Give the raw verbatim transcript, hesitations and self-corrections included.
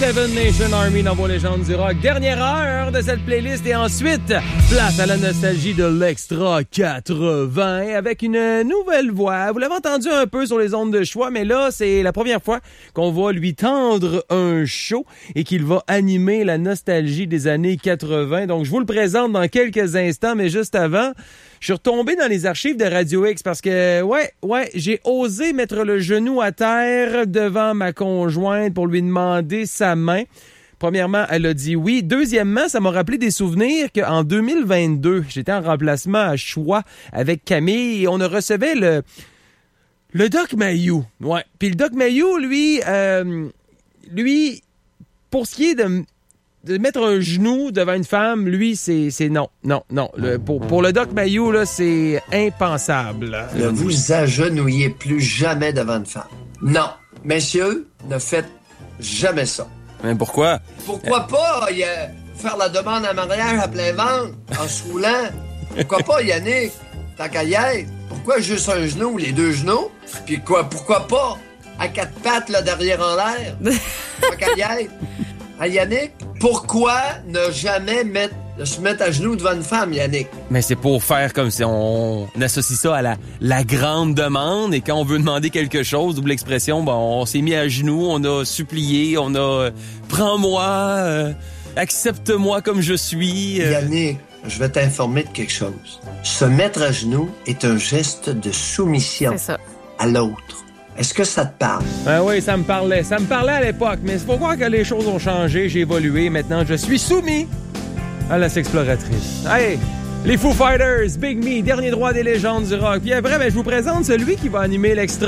Seven Nation Army dans vos légendes du rock. Dernière heure de cette playlist et ensuite, place à la nostalgie de l'Extra quatre-vingts avec une nouvelle voix. Vous l'avez entendu un peu sur les ondes de choix, mais là, c'est la première fois qu'on va lui tendre un show et qu'il va animer la nostalgie des années quatre-vingts. Donc, je vous le présente dans quelques instants, mais juste avant, je suis retombé dans les archives de Radio X parce que, ouais, ouais, j'ai osé mettre le genou à terre devant ma conjointe pour lui demander sa main. Premièrement, elle a dit oui. Deuxièmement, ça m'a rappelé des souvenirs qu'en deux mille vingt-deux, j'étais en remplacement à Choix avec Camille et on a recevait le, le Doc Mayou. Ouais. Puis le Doc Mayou, lui, euh, lui, pour ce qui est de... de mettre un genou devant une femme, lui, c'est, c'est non, non, non. Le, pour, pour le Doc Mayou, là, c'est impensable. Ne vous agenouillez plus jamais devant une femme. Non. Messieurs, ne faites jamais ça. Mais pourquoi? Pourquoi pas y a, faire la demande en mariage à plein ventre, en se roulant? Pourquoi pas, Yannick? Tant qu'à y être. Pourquoi juste un genou ou les deux genoux? Puis quoi, pourquoi pas? À quatre pattes, là, derrière en l'air? Tant qu'à y être. Hein, Yannick? Pourquoi ne jamais mettre, se mettre à genoux devant une femme, Yannick? Mais c'est pour faire comme si on, on associe ça à la, la grande demande et quand on veut demander quelque chose, double expression, bon, on s'est mis à genoux, on a supplié, on a euh, prends-moi, euh, accepte-moi comme je suis. Euh... Yannick, je vais t'informer de quelque chose. Se mettre à genoux est un geste de soumission C'est ça. à l'autre. Est-ce que ça te parle? Ah oui, ça me parlait. Ça me parlait à l'époque, mais c'est pour croire que les choses ont changé, j'ai évolué. Maintenant, je suis soumis à la sexploratrice. Hey, les Foo Fighters, Big Me, dernier droit des légendes du rock. Puis après, ben, je vous présente celui qui va animer l'extra